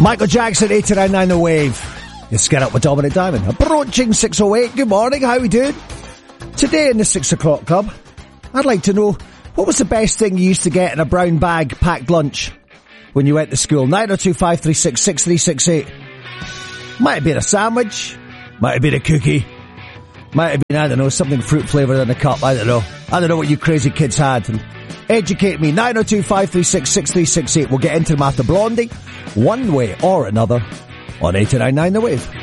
Michael Jackson, 89.9 The Wave. Let's get up with Dominic Diamond. Approaching 6:08. Good morning, how are we doing? Today in the 6 o'clock club, I'd like to know, what was the best thing you used to get in a brown bag packed lunch when you went to school? 902-536-6368. Might have been a sandwich, might have been a cookie, might have been, I don't know, something fruit flavoured in a cup, I don't know. I don't know what you crazy kids had. And educate me, 902-536-6368. We'll get into them after Blondie, one way or another, on 89.9 The Wave.